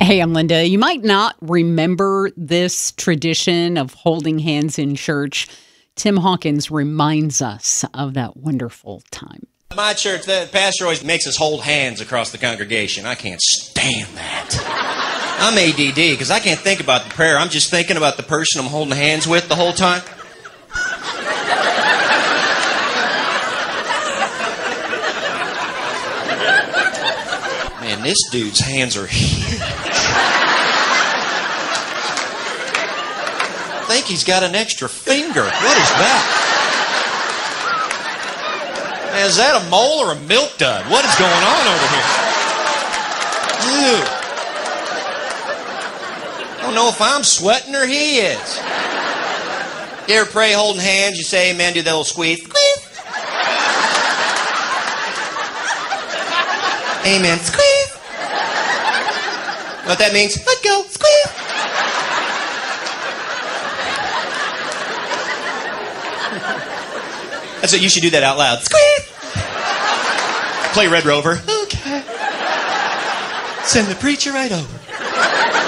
Hey, I'm Linda. You might not remember this tradition of holding hands in church. Tim Hawkins reminds us of that wonderful time. My church, the pastor always makes us hold hands across the congregation. I can't stand that. I'm ADD because I can't think about the prayer. I'm just thinking about the person I'm holding hands with the whole time. Man, this dude's hands are huge. I think he's got an extra finger. What is that? Man, is that a mole or a milk dud? What is going on over here? Ew. I don't know if I'm sweating or he is. You ever pray holding hands? You say amen, do that little squeeze. Squeeze. Amen. Squeeze. What that means? Let go. Squeeze. That's what you should do that out loud. Squeeze. Play Red Rover. Okay. Send the preacher right over.